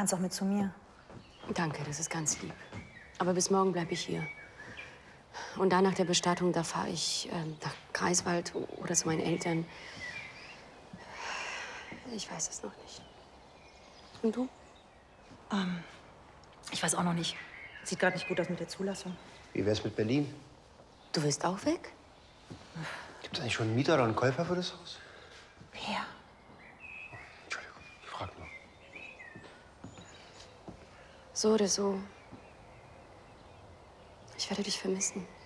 kannst auch mit zu mir. Danke, das ist ganz lieb. Aber bis morgen bleibe ich hier. Und da nach der Bestattung, da fahre ich nach Greifswald oder zu meinen Eltern. Ich weiß es noch nicht. Und du? Ich weiß auch noch nicht. Sieht gerade nicht gut aus mit der Zulassung. Wie wär's mit Berlin? Du willst auch weg? Gibt's eigentlich schon einen Mieter oder einen Käufer für das Haus? Wer? Entschuldigung, ich frag nur. So oder so. Ich werde dich vermissen.